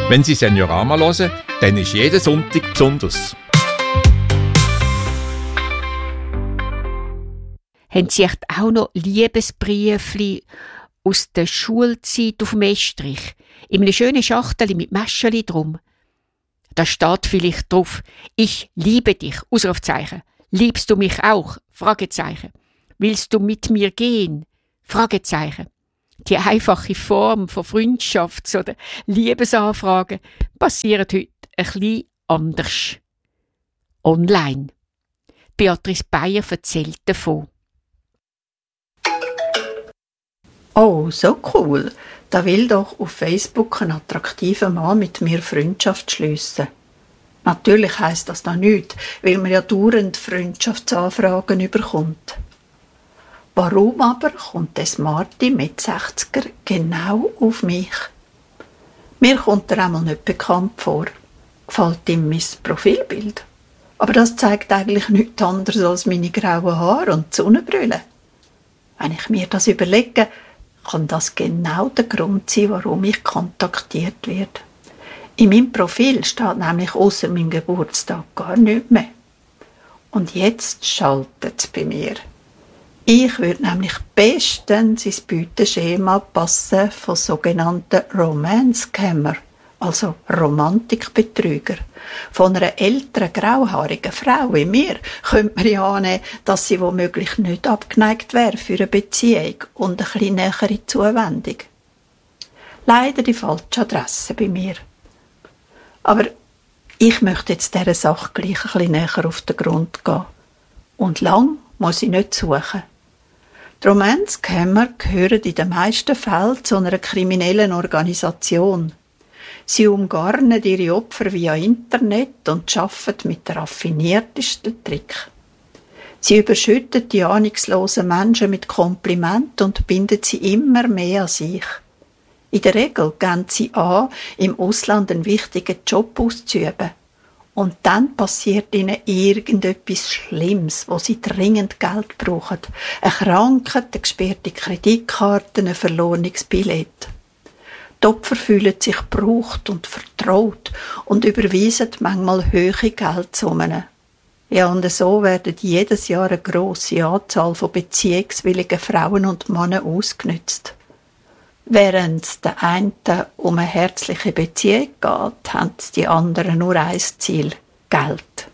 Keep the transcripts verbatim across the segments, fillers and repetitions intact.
Wenn Sie Seniorama hören, dann ist jeden Sonntag besonders. Haben Sie echt auch noch Liebesbriefli aus der Schulzeit auf dem Estrich? In einem schönen Schachtel mit Mäscheli drum. Da steht vielleicht drauf: Ich liebe dich, Ausrufzeichen. Liebst du mich auch? Fragezeichen. Willst du mit mir gehen? Fragezeichen. Die einfache Form von Freundschafts- oder Liebesanfragen passiert heute ein bisschen anders. Online. Beatrice Beyer erzählt davon. Oh, so cool. Da will doch auf Facebook ein attraktiver Mann mit mir Freundschaft schliessen. Natürlich heisst das noch nichts, weil man ja dauernd Freundschaftsanfragen überkommt. Warum aber kommt der Smarty mit sechziger genau auf mich? Mir kommt er einmal nicht bekannt vor. Gefällt ihm mein Profilbild? Aber das zeigt eigentlich nichts anderes als meine grauen Haare und die Sonnenbrille. Wenn ich mir das überlege, kann das genau der Grund sein, warum ich kontaktiert werde. In meinem Profil steht nämlich ausser meinem Geburtstag gar nichts mehr. Und jetzt schaltet es bei mir. Ich würde nämlich bestens ins Beuteschema passen von sogenannten Romance-Scammer, also Romantikbetrüger. Von einer älteren, grauhaarigen Frau wie mir könnte man ja annehmen, dass sie womöglich nicht abgeneigt wäre für eine Beziehung und eine bisschen nähere Zuwendung. Leider die falsche Adresse bei mir. Aber ich möchte jetzt dieser Sache gleich ein bisschen näher auf den Grund gehen. Und lang muss ich nicht suchen. Die Romance-Scammer gehören in den meisten Fällen zu einer kriminellen Organisation. Sie umgarnen ihre Opfer via Internet und arbeiten mit den raffiniertesten Tricks. Sie überschütten die ahnungslosen Menschen mit Komplimenten und binden sie immer mehr an sich. In der Regel geben sie an, im Ausland einen wichtigen Job auszuüben. Und dann passiert ihnen irgendetwas Schlimmes, wo sie dringend Geld brauchen. Eine Krankheit, eine gesperrte Kreditkarte, ein verlorenes Billett. Die Opfer fühlen sich gebraucht und vertraut und überweisen manchmal hohe Geldsummen. Ja, und so werden jedes Jahr eine grosse Anzahl von beziehungswilligen Frauen und Männern ausgenutzt. Während es den einen um eine herzliche Beziehung geht, haben die anderen nur ein Ziel: Geld.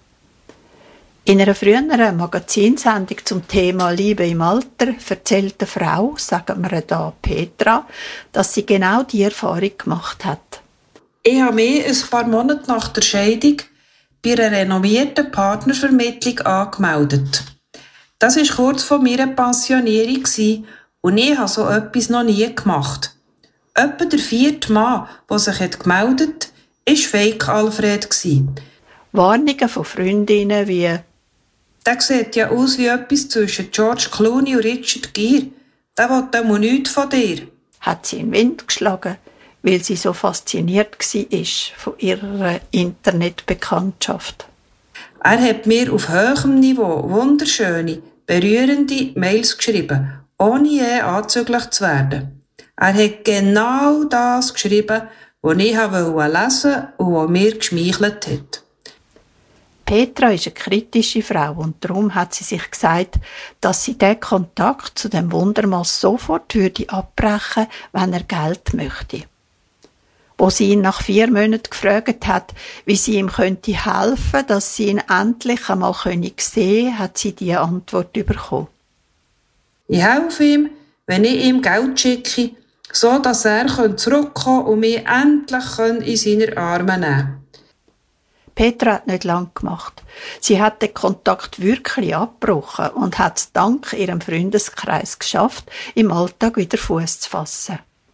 In einer früheren Magazinsendung zum Thema Liebe im Alter erzählt eine Frau, sagen wir da Petra, dass sie genau diese Erfahrung gemacht hat. Ich habe mich ein paar Monate nach der Scheidung bei einer renommierten Partnervermittlung angemeldet. Das war kurz vor meiner Pensionierung und ich habe so etwas noch nie gemacht. Etwa der vierte Mann, der sich gemeldet hat, war Fake Alfred. Warnungen von Freundinnen wie: Der sieht ja aus wie etwas zwischen George Clooney und Richard Gere. Der will doch nichts von dir. Hat sie in den Wind geschlagen, weil sie so fasziniert war von ihrer Internetbekanntschaft. Er hat mir auf hohem Niveau wunderschöne, berührende Mails geschrieben, ohne je anzüglich zu werden. Er hat genau das geschrieben, was ich lesen wollte und was mir geschmeichelt hat. Petra ist eine kritische Frau und darum hat sie sich gesagt, dass sie den Kontakt zu dem Wundermann sofort würde abbrechen, wenn er Geld möchte. Wo sie ihn nach vier Monaten gefragt hat, wie sie ihm könnte helfen, dass sie ihn endlich einmal sehen könne, hat sie diese Antwort bekommen. Ich helfe ihm, wenn ich ihm Geld schicke, so dass er zurückkommen und mich endlich in seine Arme nehmen kann. Petra hat nicht lang gemacht. Sie hat den Kontakt wirklich abgebrochen und hat es dank ihrem Freundeskreis geschafft, im Alltag wieder Fuß zu fassen.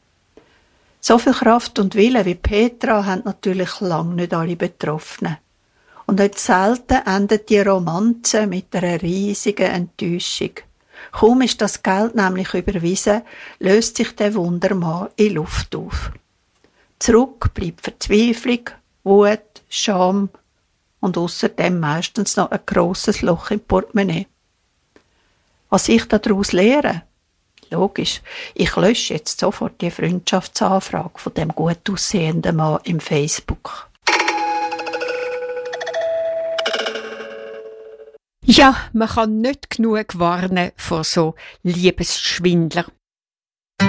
So viel Kraft und Wille wie Petra haben natürlich lange nicht alle Betroffenen. Und nicht selten endet die Romanze mit einer riesigen Enttäuschung. Kaum ist das Geld nämlich überwiesen, löst sich der Wundermann in Luft auf. Zurück bleibt Verzweiflung, Wut, Scham und außerdem meistens noch ein grosses Loch im Portemonnaie. Was ich daraus lehre? Logisch. Ich lösche jetzt sofort die Freundschaftsanfrage von dem gut aussehenden Mann im Facebook. Ja, man kann nicht genug warnen vor so Liebesschwindler.